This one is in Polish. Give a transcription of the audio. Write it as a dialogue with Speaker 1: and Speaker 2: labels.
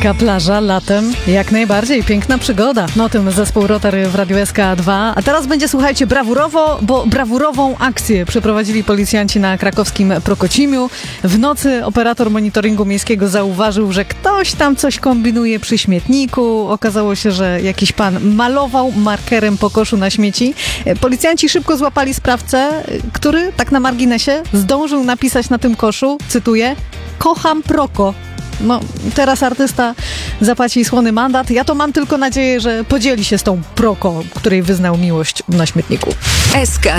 Speaker 1: Krakowska plaża latem jak najbardziej piękna przygoda. No tym zespół Rotary w Radiu SK2. A teraz będzie, słuchajcie, brawurowo, bo brawurową akcję przeprowadzili policjanci na krakowskim Prokocimiu. W nocy operator monitoringu miejskiego zauważył, że ktoś tam coś kombinuje przy śmietniku. Okazało się, że jakiś pan malował markerem po koszu na śmieci. Policjanci szybko złapali sprawcę, który, tak na marginesie, zdążył napisać na tym koszu, cytuję, kocham Proko. No, teraz artysta zapłaci słony mandat. Ja to mam tylko nadzieję, że podzieli się z tą Proko, której wyznał miłość na śmietniku.
Speaker 2: SK